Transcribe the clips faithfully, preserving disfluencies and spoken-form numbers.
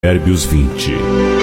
Provérbios vinte.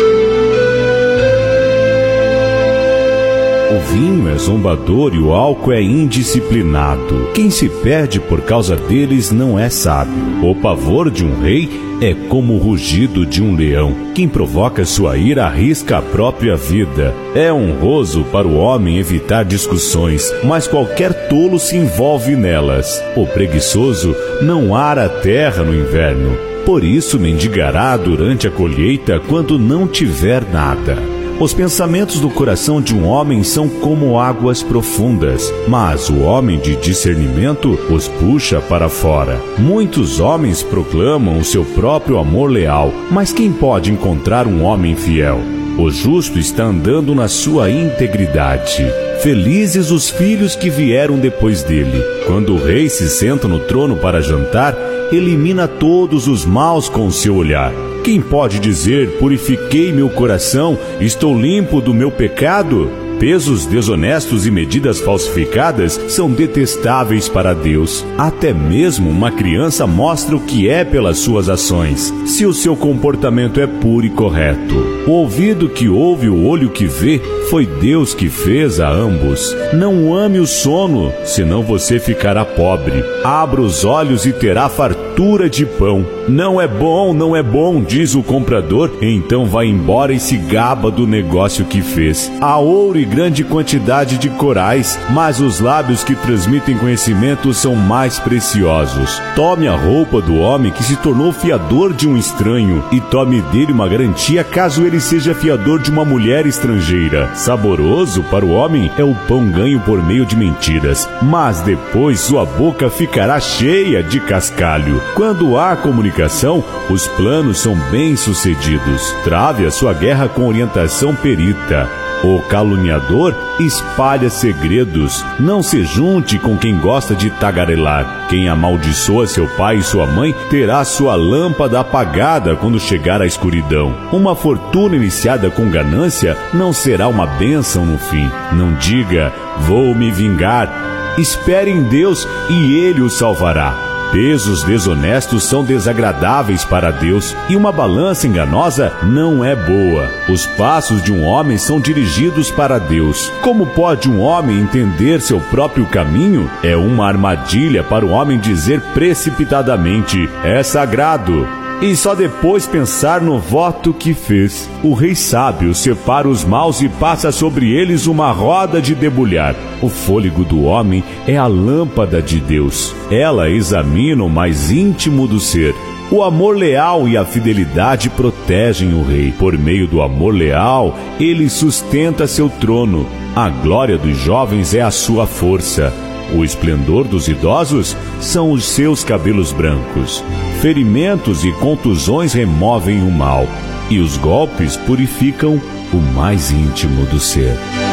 O vinho é zombador e o álcool é indisciplinado. Quem se perde por causa deles não é sábio. O pavor de um rei é como o rugido de um leão. Quem provoca sua ira arrisca a própria vida. É honroso para o homem evitar discussões, mas qualquer tolo se envolve nelas. O preguiçoso não ara a terra no inverno. Por isso mendigará durante a colheita quando não tiver nada. Os pensamentos do coração de um homem são como águas profundas, mas o homem de discernimento os puxa para fora. Muitos homens proclamam o seu próprio amor leal, mas quem pode encontrar um homem fiel? O justo está andando na sua integridade. Felizes os filhos que vieram depois dele. Quando o rei se senta no trono para jantar, elimina todos os maus com o seu olhar. Quem pode dizer, purifiquei meu coração, estou limpo do meu pecado? Pesos desonestos e medidas falsificadas são detestáveis para Deus. Até mesmo uma criança mostra o que é pelas suas ações, se o seu comportamento é puro e correto. O ouvido que ouve e o olho que vê, foi Deus que fez a ambos. Não ame o sono, senão você ficará pobre. Abra os olhos e terá fartura de pão. Não é bom, não é bom, diz o comprador, então vai embora e se gaba do negócio que fez. Há ouro e grande quantidade de corais, mas os lábios que transmitem conhecimento são mais preciosos. Tome a roupa do homem que se tornou fiador de um estranho e tome dele uma garantia caso ele seja fiador de uma mulher estrangeira. Saboroso para o homem é o pão ganho por meio de mentiras, mas depois sua boca ficará cheia de cascalho. Quando há comunicação, os planos são bem-sucedidos. Trave a sua guerra com orientação perita. O caluniador espalha segredos. Não se junte com quem gosta de tagarelar. Quem amaldiçoa seu pai e sua mãe terá sua lâmpada apagada quando chegar a escuridão. Uma fortuna iniciada com ganância não será uma bênção no fim. Não diga, vou me vingar. Espere em Deus e Ele o salvará. Pesos desonestos são desagradáveis para Deus e uma balança enganosa não é boa. Os passos de um homem são dirigidos para Deus. Como pode um homem entender seu próprio caminho? É uma armadilha para o homem dizer precipitadamente, é sagrado. E só depois pensar no voto que fez. O rei sábio separa os maus e passa sobre eles uma roda de debulhar. O fôlego do homem é a lâmpada de Deus. Ela examina o mais íntimo do ser. O amor leal e a fidelidade protegem o rei. Por meio do amor leal, ele sustenta seu trono. A glória dos jovens é a sua força. O esplendor dos idosos são os seus cabelos brancos. Ferimentos e contusões removem o mal, e os golpes purificam o mais íntimo do ser.